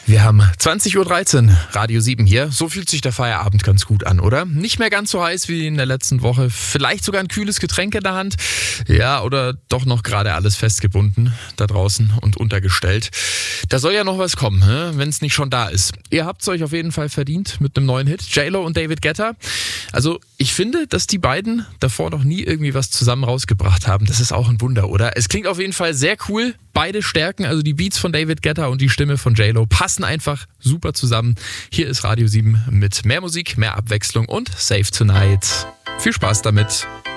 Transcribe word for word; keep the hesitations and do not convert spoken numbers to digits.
Wir haben zwanzig Uhr dreizehn, Radio sieben hier. So fühlt sich der Feierabend ganz gut an, oder? Nicht mehr ganz so heiß wie in der letzten Woche. Vielleicht sogar ein kühles Getränk in der Hand. Ja, oder doch noch gerade alles festgebunden da draußen und untergestellt. Da soll ja noch was kommen, wenn es nicht schon da ist. Ihr habt es euch auf jeden Fall verdient mit einem neuen Hit. J-Lo und David Guetta. Also ich finde, dass die beiden davor noch nie irgendwie was zusammen rausgebracht haben. Das ist auch ein Wunder, oder? Es klingt auf jeden Fall sehr cool. Beide Stärken, also die Beats von David Guetta und die Stimme von J-Lo, passen einfach super zusammen. Hier ist Radio sieben mit mehr Musik, mehr Abwechslung und Save Tonight. Viel Spaß damit.